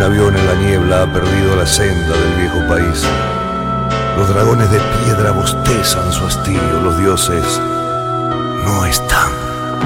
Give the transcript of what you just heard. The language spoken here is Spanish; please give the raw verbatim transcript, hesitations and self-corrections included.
Un avión en la niebla ha perdido la senda del viejo país. Los dragones de piedra bostezan su hastío, los dioses no están.